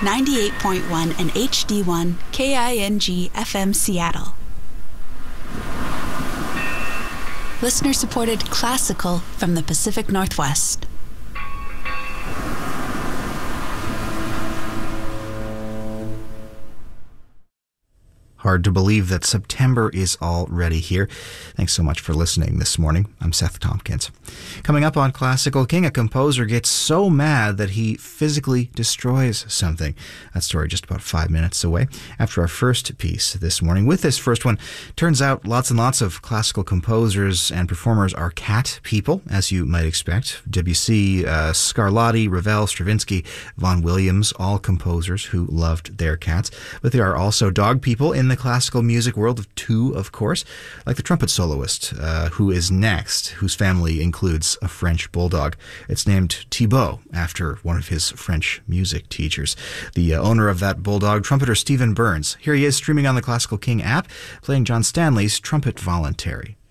98.1 and HD1 KING FM Seattle. Listener-supported classical from the Pacific Northwest. Hard to believe that September is already here. Thanks so much for listening this morning. I'm Seth Tompkins. Coming up on Classical King, a composer gets so mad that he physically destroys something. That story just about 5 minutes away after our first piece this morning. With this first one, turns out lots and lots of classical composers and performers are cat people, as you might expect. Debussy, Scarlatti, Ravel, Stravinsky, Vaughan Williams, all composers who loved their cats. But there are also dog people in the classical music world, of two, of course, like the trumpet soloist who is next, whose family includes a French bulldog. It's named Thibaut, after one of his French music teachers. The owner of that bulldog, trumpeter Stephen Burns. Here he is streaming on the Classical King app, playing John Stanley's Trumpet Voluntary.